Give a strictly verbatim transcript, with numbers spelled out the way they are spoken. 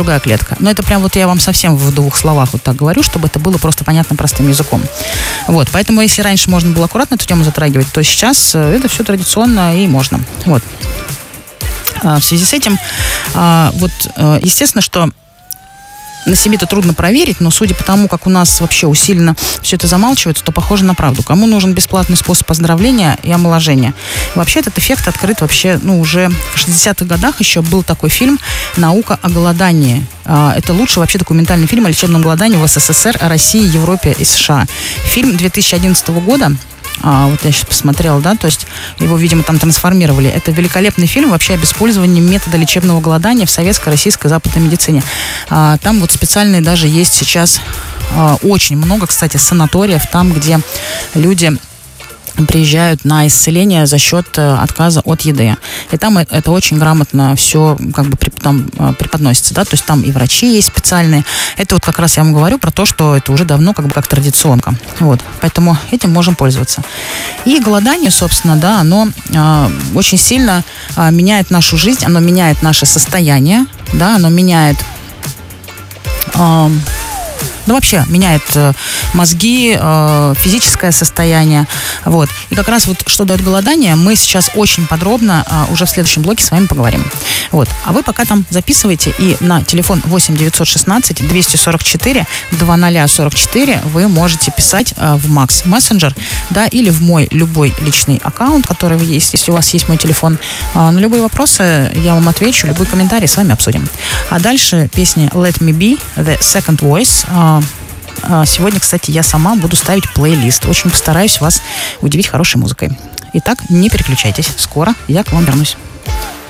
другая клетка. Но это прям вот я вам совсем в двух словах вот так говорю, чтобы это было просто понятно простым языком. Вот, поэтому если раньше можно было аккуратно эту тему затрагивать, то сейчас это все традиционно и можно. Вот. В связи с этим, вот, естественно, что на себе это трудно проверить, но судя по тому, как у нас вообще усиленно все это замалчивается, то похоже на правду. Кому нужен бесплатный способ оздоровления и омоложения? Вообще этот эффект открыт вообще, ну, уже в шестидесятых годах еще был такой фильм «Наука о голодании». Это лучший вообще документальный фильм о лечебном голодании в СССР, России, Европе и США. Фильм две тысячи одиннадцатого года. А, вот я сейчас посмотрела, да, то есть его, видимо, там трансформировали. Это великолепный фильм вообще об использовании метода лечебного голодания в советской, российской, западной медицине. А, там вот специальные даже есть сейчас а, очень много, кстати, санаториев, там, где люди приезжают на исцеление за счет отказа от еды. И там это очень грамотно все как бы там преподносится, да, то есть там и врачи есть специальные. Это вот как раз я вам говорю про то, что это уже давно как бы как традиционка. Вот, поэтому этим можем пользоваться. И голодание, собственно, да, оно э, очень сильно э, меняет нашу жизнь, оно меняет наше состояние, да, оно меняет э, ну, вообще меняет э, мозги, э, физическое состояние. Вот. И как раз вот что дает голодание, мы сейчас очень подробно э, уже в следующем блоке с вами поговорим. Вот. А вы пока там записывайте, и на телефон восемь девятьсот шестнадцать двести сорок четыре двадцать сорок четыре вы можете писать э, в Макс Мессенджер, да, или в мой любой личный аккаунт, который есть, если у вас есть мой телефон. Э, на любые вопросы я вам отвечу, любой комментарий с вами обсудим. А дальше песня Let Me Be, The Second Voice. Э, Сегодня, кстати, я сама буду ставить плейлист. Очень постараюсь вас удивить хорошей музыкой. Итак, не переключайтесь. Скоро я к вам вернусь.